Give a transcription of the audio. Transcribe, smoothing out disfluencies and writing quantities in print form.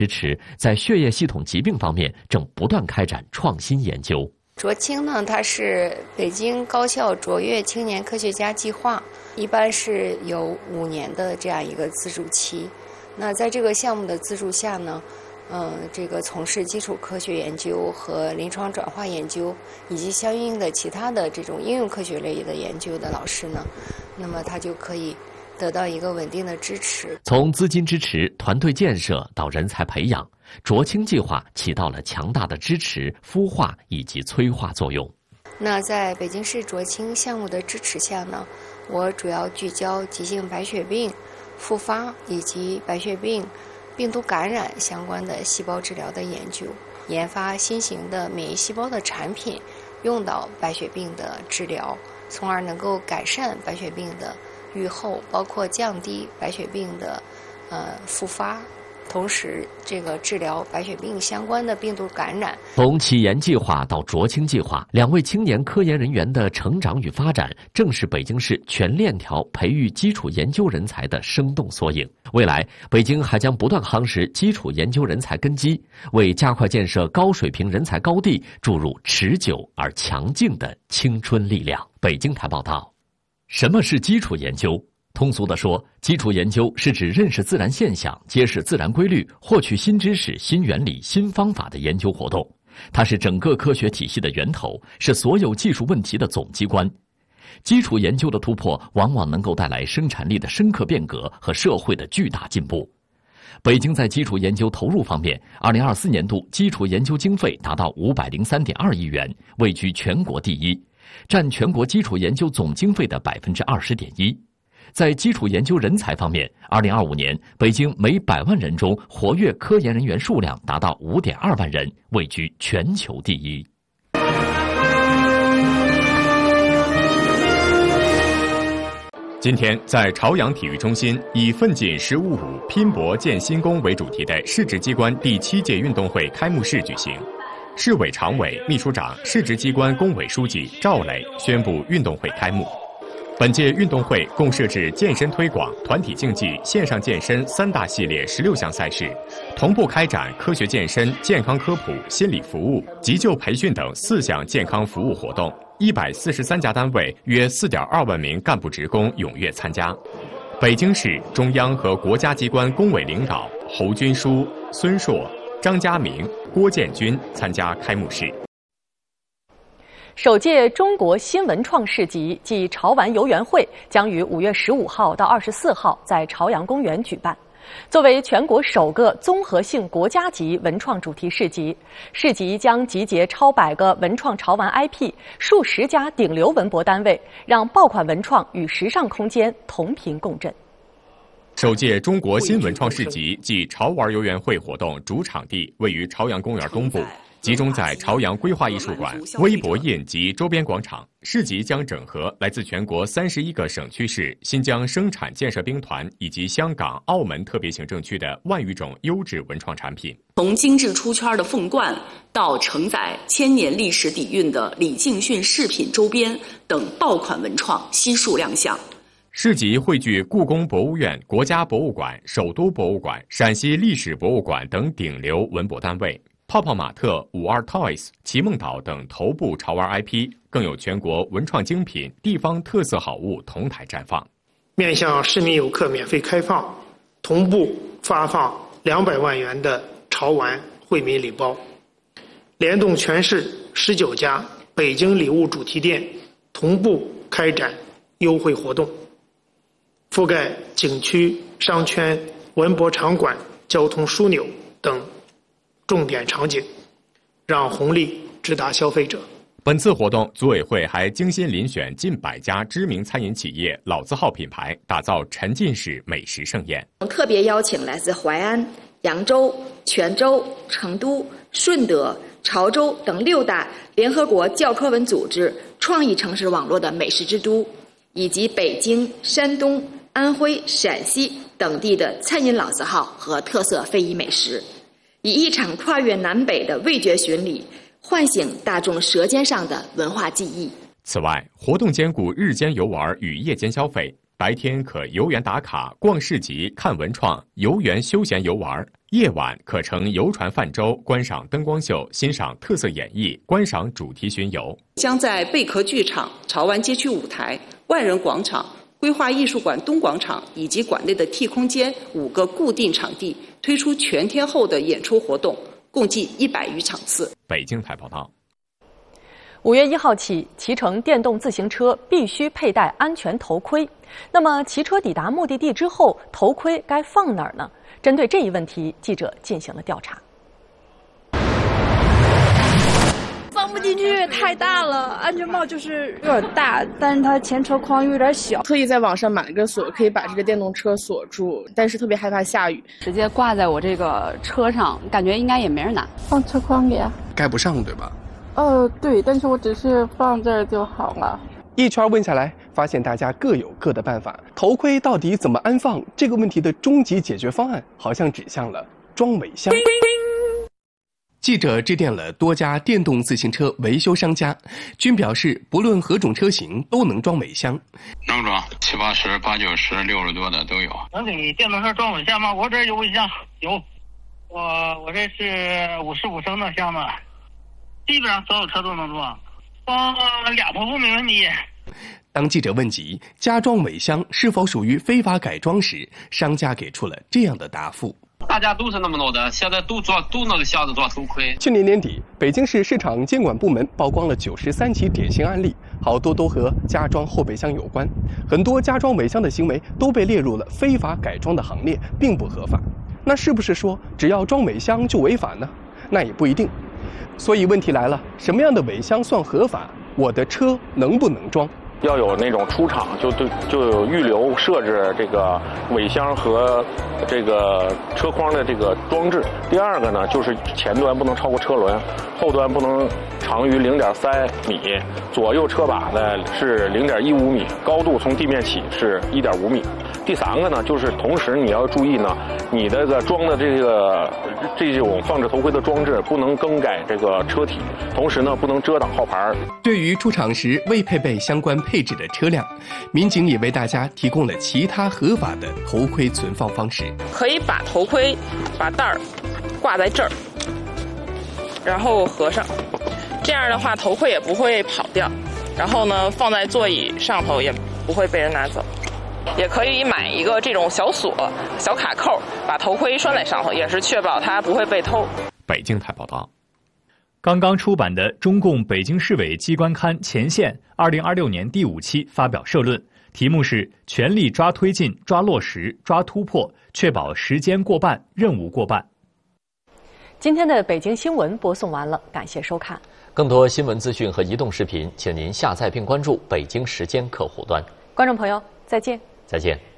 支持在血液系统疾病方面正不断开展创新研究。 卓青呢，它是北京高校卓越青年科学家计划，一般是有5年的这样一个资助期。那在这个项目的资助下呢，这个从事基础科学研究和临床转化研究，以及相应的其他的这种应用科学类的研究的老师呢，那么他就可以得到一个稳定的支持。 从资金支持、团队建设到人才培养，卓青计划起到了强大的支持、孵化以及催化作用。 那在北京市卓青项目的支持下呢，我主要聚焦急性白血病、复发以及白血病、病毒感染相关的细胞治疗的研究，研发新型的免疫细胞的产品，用到白血病的治疗，从而能够改善白血病的预后，包括降低白血病的复发，同时这个治疗白血病相关的病毒感染。 从启研计划到卓青计划，2位青年科研人员的成长与发展，正是北京市全链条培育基础研究人才的生动缩影。未来，北京还将不断夯实基础研究人才根基，为加快建设高水平人才高地注入持久而强劲的青春力量。北京台报道。什么是基础研究？通俗地说，基础研究是指认识自然现象、揭示自然规律、获取新知识、新原理、新方法的研究活动。它是整个科学体系的源头，是所有技术问题的总机关。基础研究的突破，往往能够带来生产力的深刻变革和社会的巨大进步。北京在基础研究投入方面，2024年度基础研究经费达到503.2亿元，位居全国第一，占全国基础研究总经费的20.1%。在基础研究人才方面，2025年北京每100万人中活跃科研人员数量达到5.2万人，位居全球第一。 今天，在朝阳体育中心，以“奋进十五五，拼搏建新功”为主题的市直机关第7届运动会开幕式举行。市委常委、秘书长、市直机关工委书记赵磊宣布运动会开幕。本届运动会共设置健身推广、团体竞技、线上健身3大系列16项赛事，同步开展科学健身、健康科普、心理服务、急救培训等4项健康服务活动。143家单位约4.2万名干部职工踊跃参加。北京市、中央和国家机关工委领导侯军书、孙硕、张家明、郭建军参加开幕式。 首届中国新文创市集暨潮玩游园会将于5月15号到24号在朝阳公园举办。作为全国首个综合性国家级文创主题市集，市集将集结超100个文创潮玩 IP、数十家顶流文博单位，让爆款文创与时尚空间同频共振。 首届中国新文创市集暨潮玩游园会活动主场地位于朝阳公园东部，集中在朝阳规划艺术馆、微博印及周边广场。市集将整合来自全国31个省区市、新疆生产建设兵团以及香港、澳门特别行政区的万余种优质文创产品。 从精致出圈的凤冠到承载千年历史底蕴的李敬训饰品周边等爆款文创悉数亮相。 市集汇聚故宫博物院、国家博物馆、首都博物馆、陕西历史博物馆等顶流文博单位，泡泡玛特、52 Toys、奇梦岛等头部潮玩 IP， 更有全国文创精品、地方特色好物同台绽放。 面向市民游客免费开放，同步发放200万元的潮玩惠民礼包，联动全市19家北京礼物主题店，同步开展优惠活动，覆盖景区、商圈、文博场馆、交通枢纽等重点场景，让红利直达消费者。 本次活动，组委会还精心遴选近100家知名餐饮企业、老字号品牌，打造沉浸式美食盛宴。 特别邀请来自淮安、扬州、泉州、成都、顺德、潮州等6大联合国教科文组织创意城市网络的美食之都，以及北京、山东、安徽、陕西等地的餐饮老字号和特色非遗美食，以一场跨越南北的味觉巡礼，唤醒大众舌尖上的文化记忆。 此外，活动兼顾日间游玩与夜间消费。 白天可游园打卡、逛市集、看文创、游园休闲游玩；夜晚可乘游船泛舟、观赏灯光秀、欣赏特色演艺、观赏主题巡游。 将在贝壳剧场、潮玩街区舞台、万人广场、规划艺术馆东广场以及馆内的 T 空间5个固定场地推出全天候的演出活动，共计100余场次。 北京台报道。 5月1号起，骑乘电动自行车必须佩戴安全头盔。那么，骑车抵达目的地之后，头盔该放哪儿呢？针对这一问题，记者进行了调查。 放不进去，太大了。安全帽就是有点大，但是它前车框有点小。 特意在网上买了个锁，可以把这个电动车锁住，但是特别害怕下雨， 直接挂在我这个车上，感觉应该也没人拿。 放车筐里啊？ 盖不上，对吧？ 对，但是我只是放这儿就好了。 一圈问下来，发现大家各有各的办法。头盔到底怎么安放？这个问题的终极解决方案好像指向了装尾箱。记者致电了多家电动自行车维修商家，均表示不论何种车型都能装尾箱。 能装7、80、8、90、60多的都有。 能给电动车装尾箱吗？我这有尾箱，有。我这是55升的箱子，基本上所有车都能装，装2头部没问题。 当记者问及加装尾箱是否属于非法改装时，商家给出了这样的答复。 大家都是那么弄的，现在都那个箱子装头盔。 去年年底，北京市市场监管部门曝光了93起典型案例，好多都和加装后备箱有关。很多加装尾箱的行为都被列入了非法改装的行列，并不合法。那是不是说只要装尾箱就违法呢？那也不一定。所以问题来了，什么样的尾箱算合法？我的车能不能装？ 要有那种出厂就有预留设置这个尾箱和这个车筐的这个装置。第二个呢，就是前端不能超过车轮，后端不能长于0.3米，左右车把呢是0.15米，高度从地面起是1.5米。第三个呢，就是同时你要注意呢，你这个装的这种放置头盔的装置不能更改这个车体，同时呢不能遮挡号牌。 对于出厂时未配备相关配置的车辆，民警也为大家提供了其他合法的头盔存放方式。 可以把头盔把带儿挂在这儿，然后合上，这样的话头盔也不会跑掉，然后呢放在座椅上头也不会被人拿走。也可以买一个这种小锁、小卡扣，把头盔拴在上头，也是确保它不会被偷。 北京台报道。 刚刚出版的中共北京市委机关刊《前线》2026年第5期发表社论，题目是“全力抓推进、抓落实、抓突破，确保时间过半、任务过半”。 今天的北京新闻播送完了，感谢收看。 更多新闻资讯和移动视频，请您下载并关注北京时间客户端。 观众朋友，再见。 再见。